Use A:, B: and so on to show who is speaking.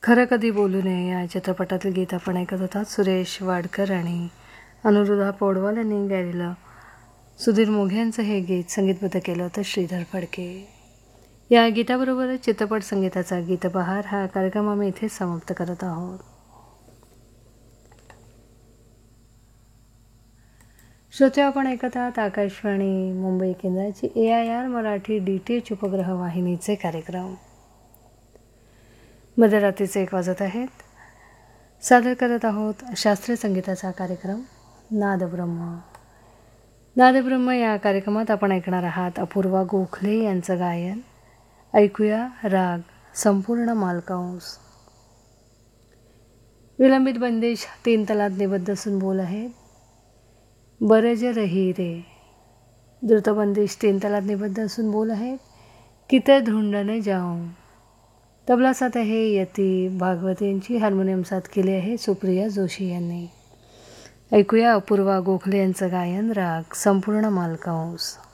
A: खरं कधी बोलू नये या चित्रपटातील गीत आपण ऐकत होतात. सुरेश वाडकर आणि अनुराधा पौडवाल यांनी गायलेलं. सुधीर मोघे यांचं हे गीत संगीतबद्ध केलं होतं श्रीधर फडके. या गीताबरोबरच चित्रपट संगीताचा गीतबहार हा कार्यक्रम आम्ही इथेच समाप्त करत आहोत. श्रोते, आपण ऐकत आहात आकाशवाणी मुंबई केंद्राची AIR मराठी DTH उपग्रह वाहिनीचे कार्यक्रम. मध्यरात्रीचे 1 वाजत आहेत. सादर करत आहोत शास्त्रीय संगीताचा कार्यक्रम नादब्रह्म. नादब्रह्म या कार्यक्रमात आपण ऐकणार आहात अपूर्वा गोखले यांचं गायन. ऐकूया राग संपूर्ण मालकांस. विलंबित बंदिश 3 तालात निबद्ध असून बोल आहेत. बरज रही रे. द्रुतबंदिश 3 तालात निबद्ध असून बोल आहेत. किते ढूंढने जाऊं. तबला साथ आहे यती भागवत यांची. हार्मोनियम साथ केली आहे सुप्रिया जोशी यांनी. ऐकूया अपूर्वा गोखले यांचं गायन राग संपूर्ण मालकांस.